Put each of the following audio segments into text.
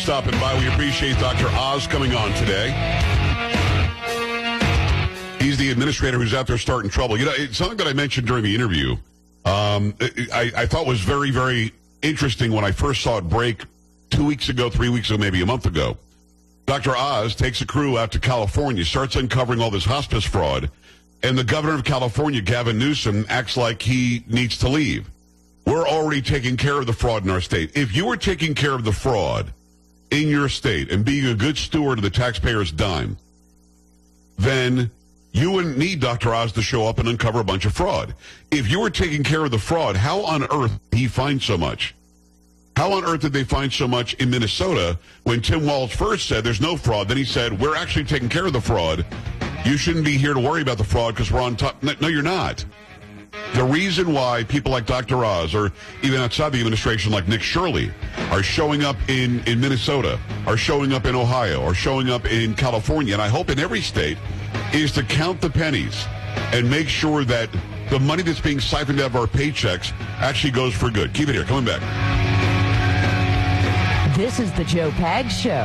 Stopping by. We appreciate Dr. Oz coming on today. He's the administrator who's out there starting trouble. You know, it's something that I mentioned during the interview. I thought was very, very interesting when I first saw it break 2 weeks ago, 3 weeks ago, maybe a month ago. Dr. Oz takes a crew out to California, starts uncovering all this hospice fraud, and the governor of California, Gavin Newsom, acts like he needs to leave. We're already taking care of the fraud in our state. If you were taking care of the fraud in your state and being a good steward of the taxpayer's dime, then you wouldn't need Dr. Oz to show up and uncover a bunch of fraud. If you were taking care of the fraud, how on earth did he find so much? How on earth did they find so much in Minnesota when Tim Walz first said there's no fraud? Then he said, we're actually taking care of the fraud. You shouldn't be here to worry about the fraud because we're on top. No, you're not. The reason why people like Dr. Oz, or even outside the administration like Nick Shirley, are showing up in Minnesota, are showing up in Ohio, are showing up in California, and I hope in every state, is to count the pennies and make sure that the money that's being siphoned out of our paychecks actually goes for good. Keep it here. Coming back. This is the Joe Pags Show.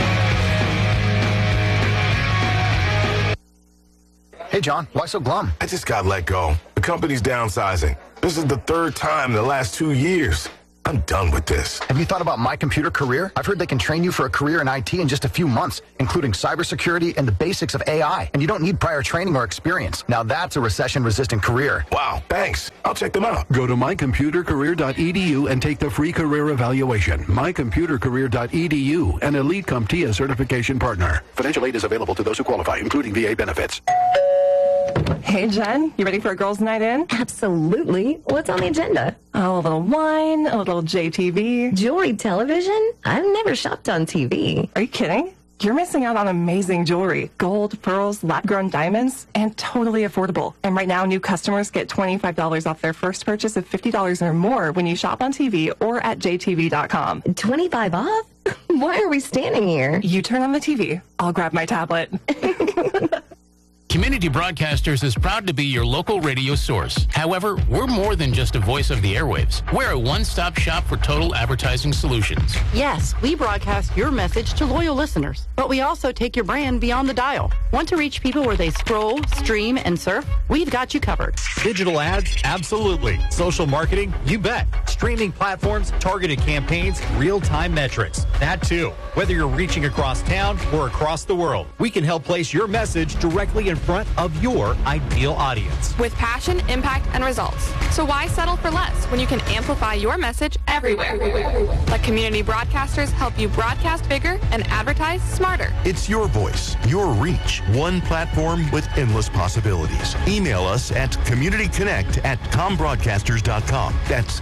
Hey, John, why so glum? I just got let go. The company's downsizing. This is the third time in the last 2 years. I'm done with this. Have you thought about My Computer Career? I've heard they can train you for a career in IT in just a few months, including cybersecurity and the basics of AI. And you don't need prior training or experience. Now that's a recession-resistant career. Wow, thanks. I'll check them out. Go to mycomputercareer.edu and take the free career evaluation. Mycomputercareer.edu, an Elite CompTIA certification partner. Financial aid is available to those who qualify, including VA benefits. Hey, Jen, you ready for a girls' night in? Absolutely. What's on the agenda? Oh, a little wine, a little JTV. Jewelry television? I've never shopped on TV. Are you kidding? You're missing out on amazing jewelry. Gold, pearls, lab-grown diamonds, and totally affordable. And right now, new customers get $25 off their first purchase of $50 or more when you shop on TV or at jtv.com. 25 off? Why are we standing here? You turn on the TV. I'll grab my tablet. Community Broadcasters is proud to be your local radio source. However, we're more than just a voice of the airwaves. We're a one-stop shop for total advertising solutions. Yes, we broadcast your message to loyal listeners, but we also take your brand beyond the dial. Want to reach people where they scroll, stream, and surf? We've got you covered. Digital ads? Absolutely. Social marketing? You bet. Streaming platforms, targeted campaigns, real-time metrics. That too. Whether you're reaching across town or across the world, we can help place your message directly in front of your ideal audience. With passion, impact, and results. So why settle for less when you can amplify your message everywhere? Let Community Broadcasters help you broadcast bigger and advertise smarter. It's your voice, your reach, one platform with endless possibilities. Email us at communityconnect@combroadcasters.com. That's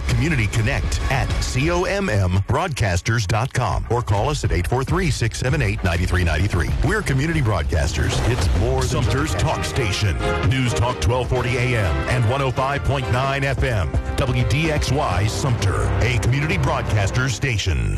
communityconnect@COMMbroadcasters.com. Or call us at 843-678-9393. We're Community Broadcasters. It's more than Sumter's talk station. News Talk 1240 AM and 105.9 FM. WDXY Sumter, a community broadcaster station.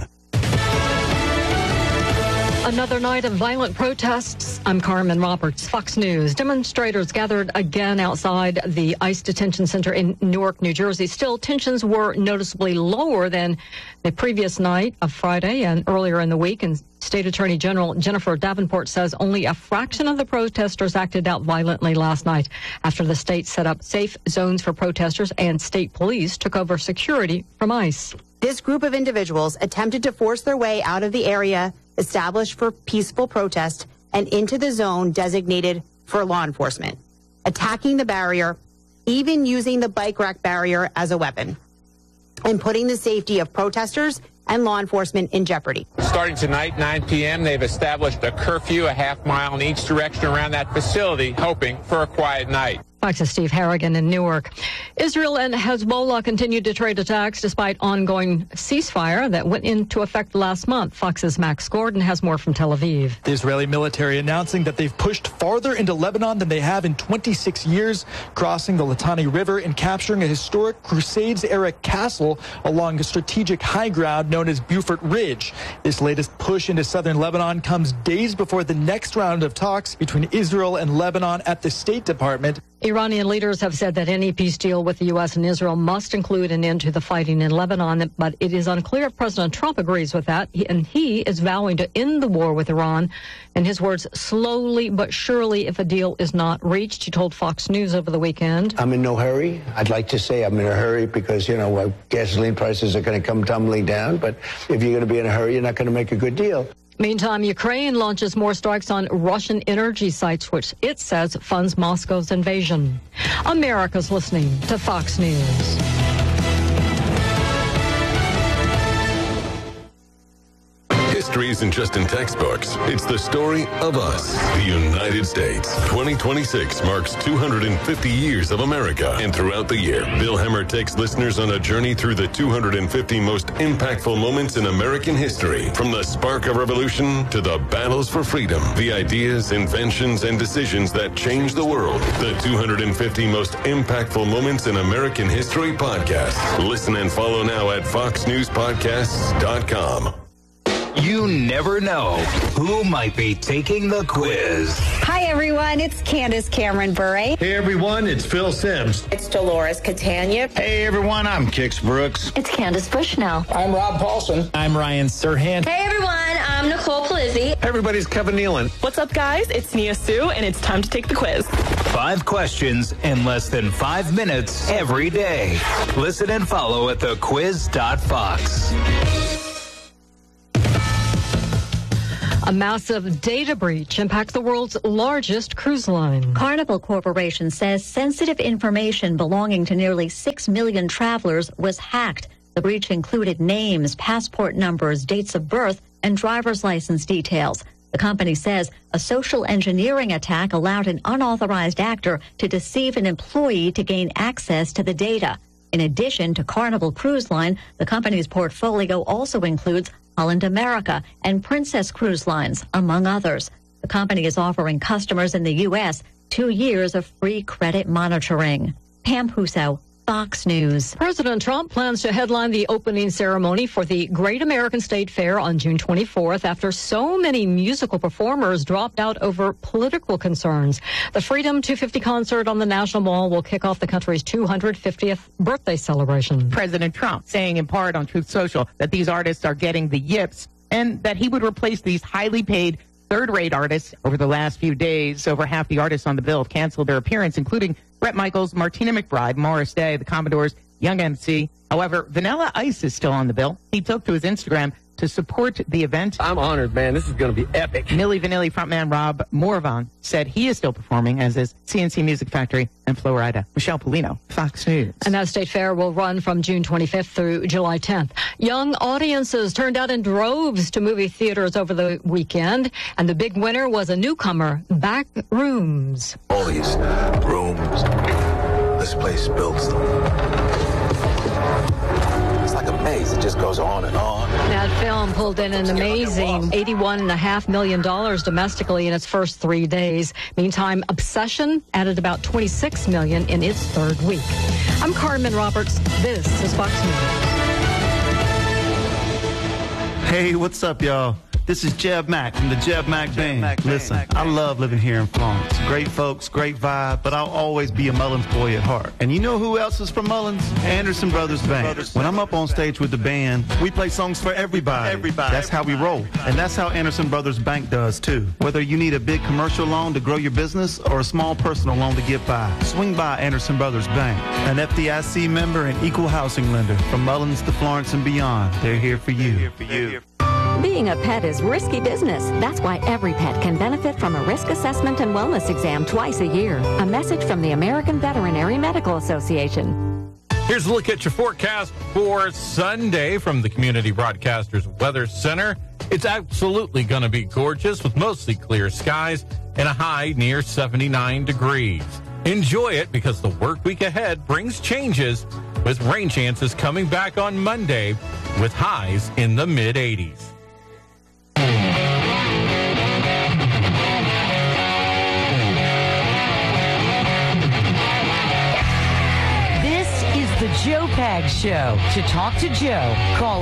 Another night of violent protests. I'm Carmen Roberts, Fox News. Demonstrators gathered again outside the ICE detention center in Newark, New Jersey. Still, tensions were noticeably lower than the previous night of Friday and earlier in the week. And State Attorney General Jennifer Davenport says only a fraction of the protesters acted out violently last night after the state set up safe zones for protesters and state police took over security from ICE. This group of individuals attempted to force their way out of the area established for peaceful protest and into the zone designated for law enforcement, attacking the barrier, even using the bike rack barrier as a weapon, and putting the safety of protesters and law enforcement in jeopardy. Starting tonight, 9 p.m., they've established a curfew a half mile in each direction around that facility, hoping for a quiet night. Fox's Steve Harrigan in Newark. Israel and Hezbollah continued to trade attacks despite ongoing ceasefire that went into effect last month. Fox's Max Gordon has more from Tel Aviv. The Israeli military announcing that they've pushed farther into Lebanon than they have in 26 years, crossing the Litani River and capturing a historic Crusades-era castle along a strategic high ground known as Beaufort Ridge. This latest push into southern Lebanon comes days before the next round of talks between Israel and Lebanon at the State Department. Iranian leaders have said that any peace deal with the U.S. and Israel must include an end to the fighting in Lebanon, but it is unclear if President Trump agrees with that, and he is vowing to end the war with Iran. In his words, slowly but surely if a deal is not reached. He told Fox News over the weekend. I'm in no hurry. I'd like to say I'm in a hurry because, gasoline prices are going to come tumbling down, but if you're going to be in a hurry, you're not going to make a good deal. Meantime, Ukraine launches more strikes on Russian energy sites, which it says funds Moscow's invasion. America's listening to Fox News. History isn't just in textbooks. It's the story of us, the United States. 2026 marks 250 years of America. And throughout the year, Bill Hemmer takes listeners on a journey through the 250 most impactful moments in American history. From the spark of revolution to the battles for freedom, the ideas, inventions, and decisions that changed the world. The 250 most impactful moments in American history podcast. Listen and follow now at foxnewspodcasts.com. You never know who might be taking the quiz. Hi, everyone. It's Candace Cameron Bure. Hey, everyone. It's Phil Sims. It's Dolores Catania. Hey, everyone. I'm Kix Brooks. It's Candace Bushnell. I'm Rob Paulson. I'm Ryan Serhant. Hey, everyone. I'm Nicole Palizzi. Hey, everybody's Kevin Nealon. What's up, guys? It's Nia Sue, and it's time to take the quiz. 5 questions in less than 5 minutes every day. Listen and follow at thequiz.fox. A massive data breach impacts the world's largest cruise line. Carnival Corporation says sensitive information belonging to nearly 6 million travelers was hacked. The breach included names, passport numbers, dates of birth, and driver's license details. The company says a social engineering attack allowed an unauthorized actor to deceive an employee to gain access to the data. In addition to Carnival Cruise Line, the company's portfolio also includes Holland America and Princess Cruise Lines, among others. The company is offering customers in the U.S. 2 years of free credit monitoring. Pam Puso, Fox News. President Trump plans to headline the opening ceremony for the Great American State Fair on June 24th after so many musical performers dropped out over political concerns. The Freedom 250 concert on the National Mall will kick off the country's 250th birthday celebration. President Trump saying in part on Truth Social that these artists are getting the yips and that he would replace these highly paid third-rate artists. Over the last few days, over half the artists on the bill have canceled their appearance, including Bret Michaels, Martina McBride, Morris Day, the Commodores, Young MC. However, Vanilla Ice is still on the bill. He took to his Instagram to support the event. I'm honored, man. This is going to be epic. Milli Vanilli frontman Rob Morvan said he is still performing, as is CNC Music Factory and Flo Rida. Michelle Polino, Fox News. And that state fair will run from June 25th through July 10th. Young audiences turned out in droves to movie theaters over the weekend, and the big winner was a newcomer, Backrooms. All these rooms, this place builds them. It's like a maze. It just goes on and on. That film pulled in an amazing $81.5 million domestically in its first 3 days. Meantime, Obsession added about $26 million in its third week. I'm Carmen Roberts. This is Fox News. Hey, what's up, y'all? This is Jeb Mack from the Jeb Mack Band. Listen, I love living here in Florence. Great folks, great vibe, but I'll always be a Mullins boy at heart. And you know who else is from Mullins? Anderson Brothers Band. When I'm up on stage with the band, we play songs for everybody. That's how we roll. And that's how Anderson Brothers Bank does, too. Whether you need a big commercial loan to grow your business or a small personal loan to get by, swing by Anderson Brothers Bank. An FDIC member and equal housing lender. From Mullins to Florence and beyond, they're here for you. Being a pet is risky business. That's why every pet can benefit from a risk assessment and wellness exam twice a year. A message from the American Veterinary Medical Association. Here's a look at your forecast for Sunday from the Community Broadcasters Weather Center. It's absolutely going to be gorgeous with mostly clear skies and a high near 79 degrees. Enjoy it because the work week ahead brings changes with rain chances coming back on Monday with highs in the mid-80s. The Joe Pags Show. To talk to Joe, call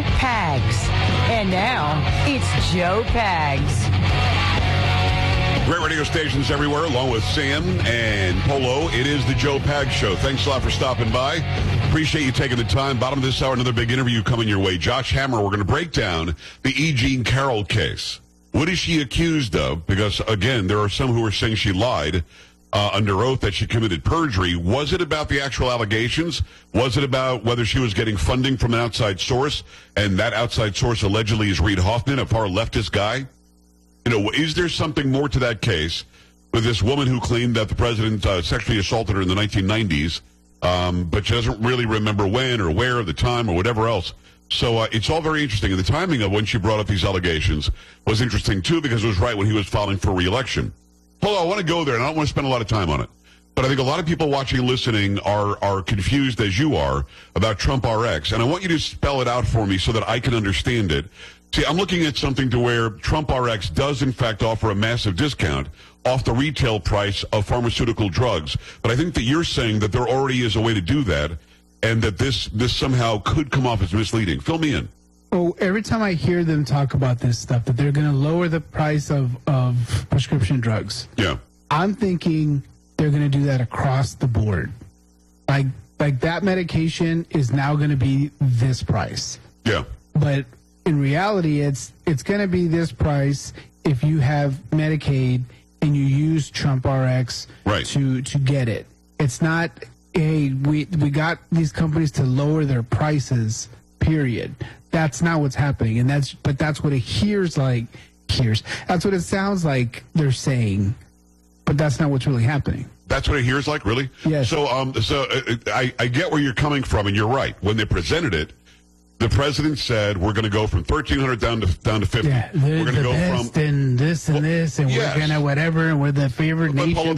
888-941-PAGS. And now, it's Joe Pags. Great radio stations everywhere, along with Sam and Polo. It is the Joe Pags Show. Thanks a lot for stopping by. Appreciate you taking the time. Bottom of this hour, another big interview coming your way. Josh Hammer, we're going to break down the E. Jean Carroll case. What is she accused of? Because, again, there are some who are saying she lied under oath, that she committed perjury. Was it about the actual allegations? Was it about whether she was getting funding from an outside source, and that outside source allegedly is Reid Hoffman, a far leftist guy? You know, is there something more to that case with this woman who claimed that the president sexually assaulted her in the 1990s, but she doesn't really remember when or where, the time, or whatever else? So it's all very interesting. And the timing of when she brought up these allegations was interesting, too, because it was right when he was filing for re-election. Hold on, I want to go there, and I don't want to spend a lot of time on it. But I think a lot of people watching and listening are confused, as you are, about Trump RX. And I want you to spell it out for me so that I can understand it. See, I'm looking at something to where Trump RX does, in fact, offer a massive discount off the retail price of pharmaceutical drugs. But I think that you're saying that there already is a way to do that, and that this somehow could come off as misleading. Fill me in. Oh, every time I hear them talk about this stuff, that they're going to lower the price of prescription drugs. Yeah. I'm thinking they're going to do that across the board. Like that medication is now going to be this price. Yeah. But in reality, it's going to be this price if you have Medicaid and you use Trump RX to get it. It's not, hey, we got these companies to lower their prices, period. That's not what's happening, but that's what it hears like. That's what it sounds like they're saying, but that's not what's really happening. That's what it hears like, really? Yes. So, I get where you're coming from, and you're right. When they presented it, the president said we're going to go from 1,300 down to 50. Yeah, we're going to go best from and this and this, and we're going to whatever, and we're the favorite nation.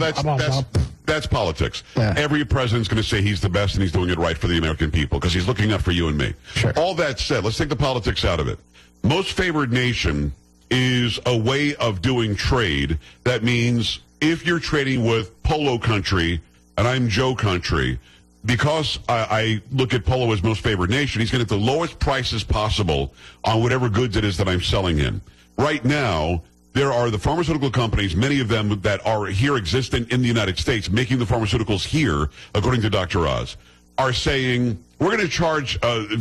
That's politics. Yeah. Every president's going to say he's the best and he's doing it right for the American people because he's looking out for you and me. Sure. All that said, let's take the politics out of it. Most favored nation is a way of doing trade. That means if you're trading with Polo country and I'm Joe country, because I look at Polo as most favored nation, he's going to get the lowest prices possible on whatever goods it is that I'm selling him. Right now, there are the pharmaceutical companies, many of them that are here existent in the United States, making the pharmaceuticals here, according to Dr. Oz, are saying, we're going to charge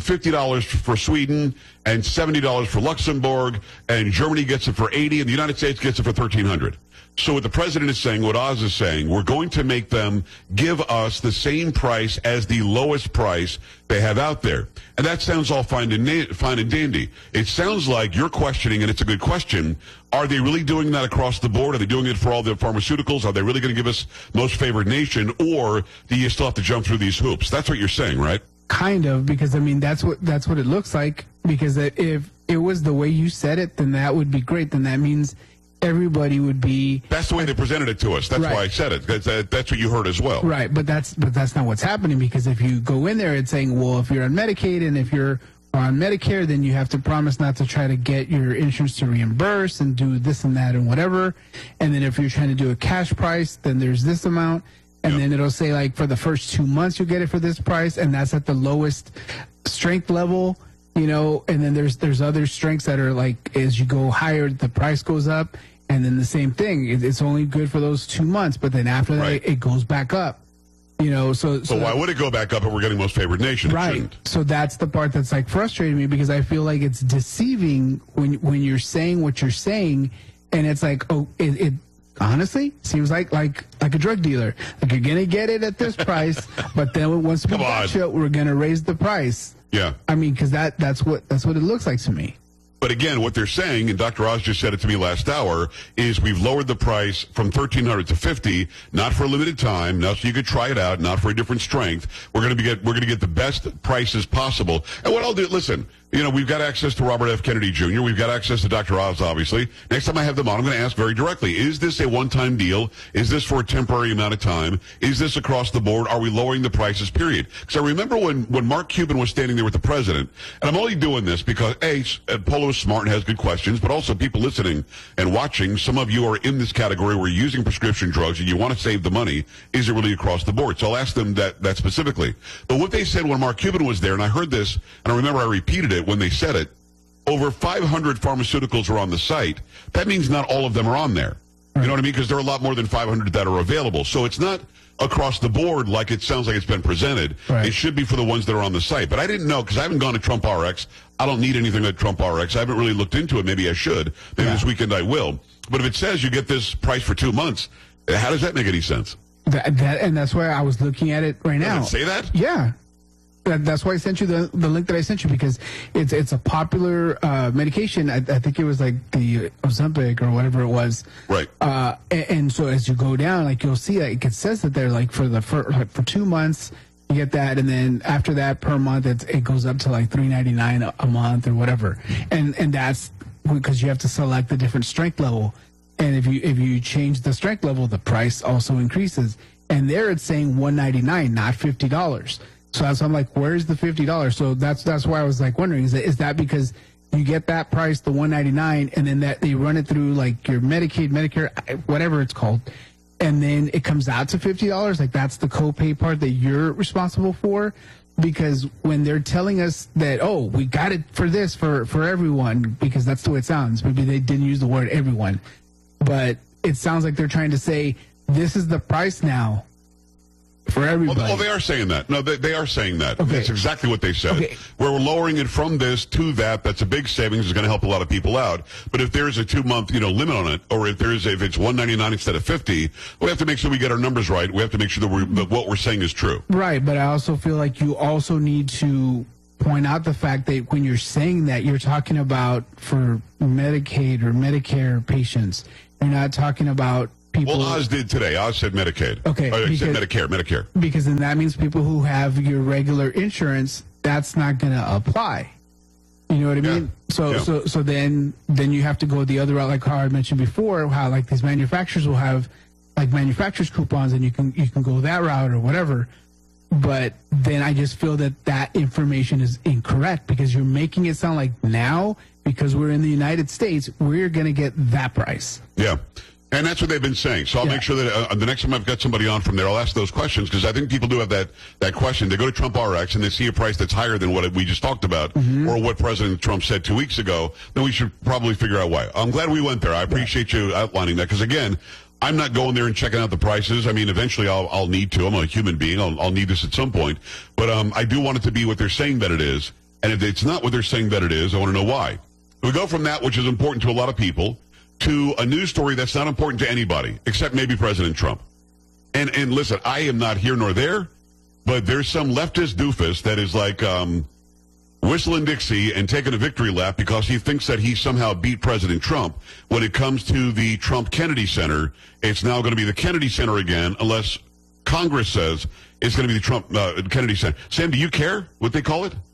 $50 for Sweden and $70 for Luxembourg, and Germany gets it for $80, and the United States gets it for $1,300. So what the president is saying, what Oz is saying, we're going to make them give us the same price as the lowest price they have out there. And that sounds all fine and dandy. It sounds like you're questioning, and it's a good question, are they really doing that across the board? Are they doing it for all the pharmaceuticals? Are they really going to give us most favored nation? Or do you still have to jump through these hoops? That's what you're saying, right? Kind of, because, I mean, that's what it looks like. Because if it was the way you said it, then that would be great. Then that means everybody would be. That's the way they presented it to us. That's why I said it. That's what you heard as well. Right, but that's not what's happening, because if you go in there, it's saying, well, if you're on Medicaid and if you're on Medicare, then you have to promise not to try to get your insurance to reimburse and do this and that and whatever. And then if you're trying to do a cash price, then there's this amount. And then it'll say, like, for the first 2 months, you get it for this price, and that's at the lowest strength level. You know, and then there's other strengths that are like, as you go higher, the price goes up. And then the same thing, it's only good for those 2 months, but then after that, it goes back up. You know, so why would it go back up if we're getting most favored nation? Right. So that's the part that's like frustrating me, because I feel like it's deceiving when you're saying what you're saying, and it's like, oh, it honestly seems like a drug dealer. Like, you're gonna get it at this price, but then once we got you, we're gonna raise the price. Yeah. I mean, because that's what it looks like to me. But again, what they're saying, and Dr. Oz just said it to me last hour, is we've lowered the price from $1,300 to $50, not for a limited time, not so you could try it out, not for a different strength. We're going to get the best prices possible. And what I'll do, listen, you know, we've got access to Robert F. Kennedy Jr. We've got access to Dr. Oz, obviously. Next time I have them on, I'm going to ask very directly, is this a one-time deal? Is this for a temporary amount of time? Is this across the board? Are we lowering the prices, period? Because I remember when Mark Cuban was standing there with the president, and I'm only doing this because, A, Polo is smart and has good questions, but also people listening and watching, some of you are in this category where you're using prescription drugs and you want to save the money. Is it really across the board? So I'll ask them that specifically. But what they said when Mark Cuban was there, and I heard this, and I remember I repeated it when they said it, over 500 pharmaceuticals are on the site. That means not all of them are on there. You know what I mean? Because there are a lot more than 500 that are available. So it's not across the board like it sounds like it's been presented. Right. It should be for the ones that are on the site. But I didn't know because I haven't gone to Trump RX. I don't need anything at Trump RX. I haven't really looked into it. Maybe I should. Maybe this weekend I will. But if it says you get this price for 2 months, how does that make any sense? And that's why I was looking at it right now. Does it say that? Yeah. That's why I sent you the link that I sent you, because it's a popular medication. I think it was like the Ozempic or whatever it was. Right. And so as you go down, like you'll see like it says that they're like for 2 months you get that, and then after that per month it goes up to like $3.99 a month or whatever. And that's because you have to select the different strength level, and if you change the strength level, the price also increases. And there it's saying $199, not $50. So I'm like, where's the $50? So that's why I was like wondering, is that because you get that price, the $199, and then that they run it through like your Medicaid, Medicare, whatever it's called, and then it comes out to $50? Like that's the copay part that you're responsible for? Because when they're telling us that, oh, we got it for this for everyone, because that's the way it sounds. Maybe they didn't use the word everyone, but it sounds like they're trying to say this is the price now. For everybody. Well, they are saying that. No, they are saying that. Okay. That's exactly what they said. Okay. Where we're lowering it from this to that, that's a big savings. It's going to help a lot of people out. But if there's a 2-month, limit on it, or if it's $199 instead of $50, we have to make sure we get our numbers right. We have to make sure that what we're saying is true. Right, but I also feel like you also need to point out the fact that when you're saying that, you're talking about for Medicaid or Medicare patients. You're not talking about people. Well, Oz did today. Oz said Medicaid. Okay. He said Medicare. Because then that means people who have your regular insurance, that's not going to apply. You know what I mean? So then you have to go the other route, like how I mentioned before, how like these manufacturers will have like manufacturers coupons, and you can go that route or whatever. But then I just feel that information is incorrect, because you're making it sound like now, because we're in the United States, we're going to get that price. Yeah. And that's what they've been saying. So I'll make sure that the next time I've got somebody on from there, I'll ask those questions, because I think people do have that question. They go to Trump RX and they see a price that's higher than what we just talked about, or what President Trump said 2 weeks ago. Then we should probably figure out why. I'm glad we went there. I appreciate you outlining that, because, again, I'm not going there and checking out the prices. I mean, eventually I'll need to. I'm a human being. I'll need this at some point. But I do want it to be what they're saying that it is. And if it's not what they're saying that it is, I want to know why. We go from that, which is important to a lot of people, to a news story that's not important to anybody, except maybe President Trump. And listen, I am not here nor there, but there's some leftist doofus that is like whistling Dixie and taking a victory lap because he thinks that he somehow beat President Trump. When it comes to the Trump Kennedy Center, it's now going to be the Kennedy Center again, unless Congress says it's going to be the Trump Kennedy Center. Sam, do you care what they call it?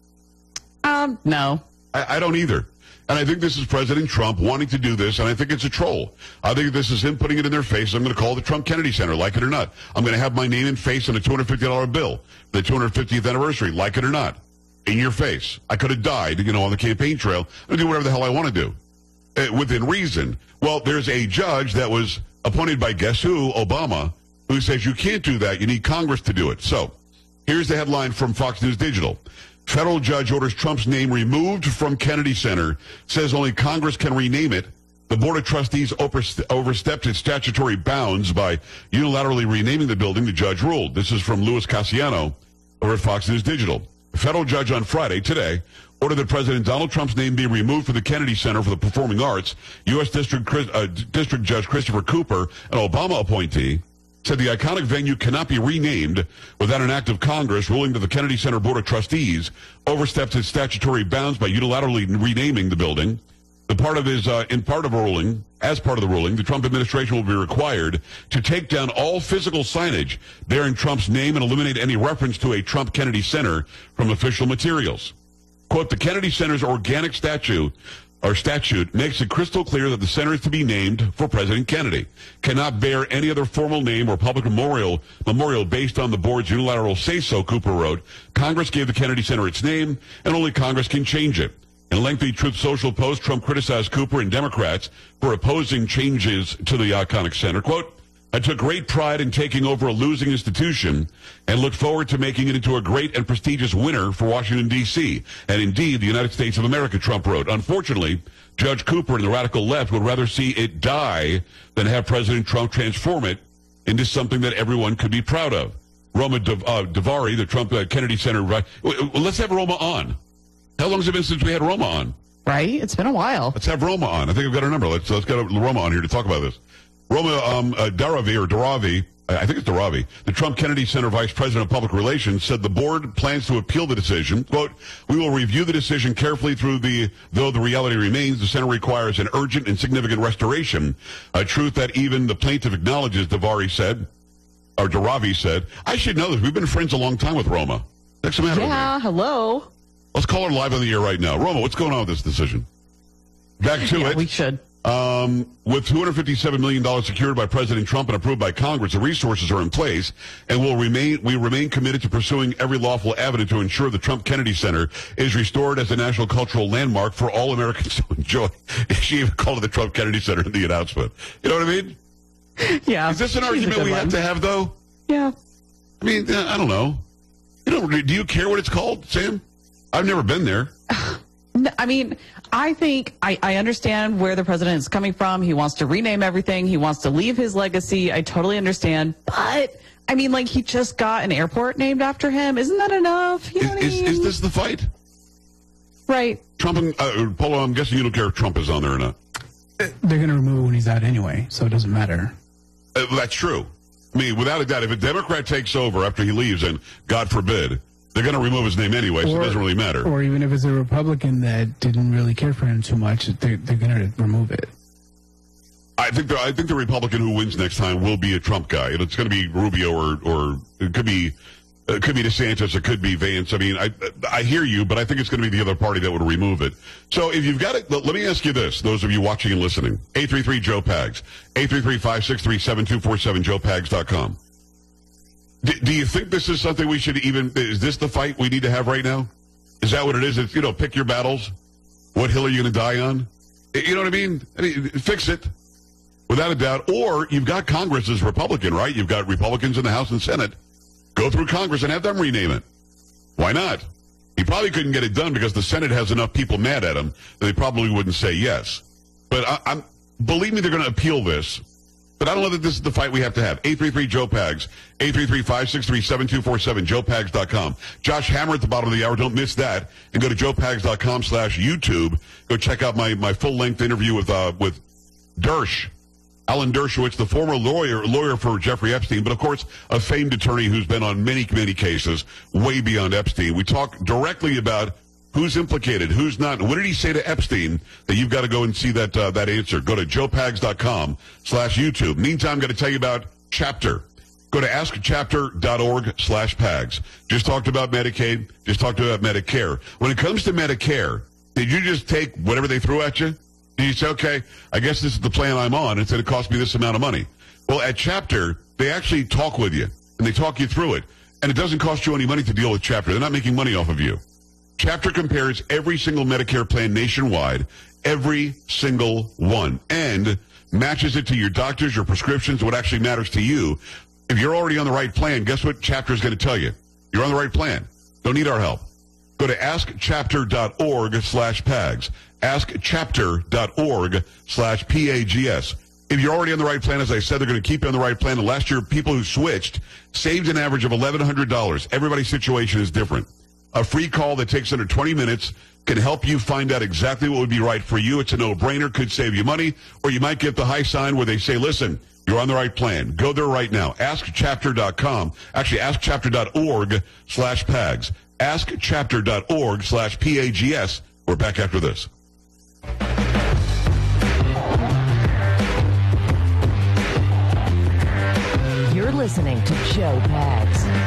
No. I don't either. And I think this is President Trump wanting to do this, and I think it's a troll. I think this is him putting it in their face. I'm going to call it the Trump Kennedy Center, like it or not. I'm going to have my name and face on a $250 bill, the 250th anniversary, like it or not, in your face. I could have died, on the campaign trail. I'm going to do whatever the hell I want to do, within reason. Well, there's a judge that was appointed by guess who, Obama, who says you can't do that. You need Congress to do it. So here's the headline from Fox News Digital. Federal judge orders Trump's name removed from Kennedy Center, says only Congress can rename it. The Board of Trustees overstepped its statutory bounds by unilaterally renaming the building, the judge ruled. This is from Louis Cassiano over at Fox News Digital. A federal judge on Friday, today, ordered that President Donald Trump's name be removed from the Kennedy Center for the Performing Arts. U.S. District Judge Christopher Cooper, an Obama appointee, said the iconic venue cannot be renamed without an act of Congress ruling that the Kennedy Center Board of Trustees overstepped its statutory bounds by unilaterally renaming the building. As part of the ruling, the Trump administration will be required to take down all physical signage bearing Trump's name and eliminate any reference to a Trump Kennedy Center from official materials. Quote, the Kennedy Center's organic statute makes it crystal clear that the center is to be named for President Kennedy, cannot bear any other formal name or public memorial based on the board's unilateral say-so, Cooper wrote. Congress gave the Kennedy Center its name, and only Congress can change it. In a lengthy Truth Social post, Trump criticized Cooper and Democrats for opposing changes to the iconic center. Quote, I took great pride in taking over a losing institution and look forward to making it into a great and prestigious winner for Washington, D.C. and indeed the United States of America, Trump wrote. Unfortunately, Judge Cooper and the radical left would rather see it die than have President Trump transform it into something that everyone could be proud of. Roma Davari, the Trump Kennedy Center. Let's have Roma on. How long has it been since we had Roma on? Right? It's been a while. Let's have Roma on. I think I've got her number. Let's get Roma on here to talk about this. Roma Daravi, I think it's Daravi, the Trump Kennedy Center Vice President of Public Relations, said the board plans to appeal the decision. Quote, we will review the decision carefully though the reality remains the center requires an urgent and significant restoration, a truth that even the plaintiff acknowledges, Daravi said. I should know this. We've been friends a long time with Roma. What's the matter with me? Yeah, hello. Let's call her live on the air right now. Roma, what's going on with this decision? Back to it. We should. With $257 million secured by President Trump and approved by Congress, the resources are in place, and we remain committed to pursuing every lawful avenue to ensure the Trump Kennedy Center is restored as a national cultural landmark for all Americans to enjoy. She even called it the Trump Kennedy Center in the announcement. You know what I mean? Yeah. Is this an argument we have to have, though? Yeah. I mean, I don't know. Do you care what it's called, Sam? I've never been there. I mean, I think I understand where the president is coming from. He wants to rename everything. He wants to leave his legacy. I totally understand. But, I mean, like, he just got an airport named after him. Isn't that enough? You know what I mean? Is this the fight? Right. Trump and Polo, I'm guessing you don't care if Trump is on there or not. They're going to remove it when he's out anyway, so it doesn't matter. That's true. I mean, without a doubt, if a Democrat takes over after he leaves, and God forbid, they're going to remove his name anyway, so it doesn't really matter. Or even if it's a Republican that didn't really care for him too much, they're going to remove it. I think the Republican who wins next time will be a Trump guy. It's going to be Rubio or it could be DeSantis, it could be Vance. I mean, I hear you, but I think it's going to be the other party that would remove it. So if you've got it, let me ask you this, those of you watching and listening. 833-JOE-PAGS, 833-563-7247, joepags.com. Do you think this is something we should is this the fight we need to have right now? Is that what it is? It's, pick your battles. What hill are you going to die on? You know what I mean? Fix it. Without a doubt. Or you've got Congress as Republican, right? You've got Republicans in the House and Senate. Go through Congress and have them rename it. Why not? He probably couldn't get it done because the Senate has enough people mad at him that they probably wouldn't say yes. But believe me, they're going to appeal this. But I don't know that this is the fight we have to have. 833-JOE-PAGS, 833-563-7247, joepags.com. Josh Hammer at the bottom of the hour. Don't miss that. And go to joepags.com/YouTube. Go check out my full-length interview with Dersh. Alan Dershowitz, the former lawyer for Jeffrey Epstein, but of course a famed attorney who's been on many, many cases way beyond Epstein. We talk directly about who's implicated, who's not. What did he say to Epstein that you've got to go and see that answer? Go to joepags.com/YouTube. Meantime, I'm going to tell you about Chapter. Go to askchapter.org/PAGS. Just talked about Medicaid. Just talked about Medicare. When it comes to Medicare, did you just take whatever they threw at you? Did you say, okay, I guess this is the plan I'm on. It's going to cost me this amount of money. Well, at Chapter, they actually talk with you, and they talk you through it. And it doesn't cost you any money to deal with Chapter. They're not making money off of you. Chapter compares every single Medicare plan nationwide, every single one, and matches it to your doctors, your prescriptions, what actually matters to you. If you're already on the right plan, guess what Chapter is going to tell you? You're on the right plan. Don't need our help. Go to askchapter.org/PAGS. askchapter.org/PAGS. If you're already on the right plan, as I said, they're going to keep you on the right plan. And last year, people who switched saved an average of $1,100. Everybody's situation is different. A free call that takes under 20 minutes can help you find out exactly what would be right for you. It's a no-brainer, could save you money, or you might get the high sign where they say, listen, you're on the right plan. Go there right now. Askchapter.com. Actually, askchapter.org/PAGS. Askchapter.org/PAGS. We're back after this. You're listening to Joe Pags.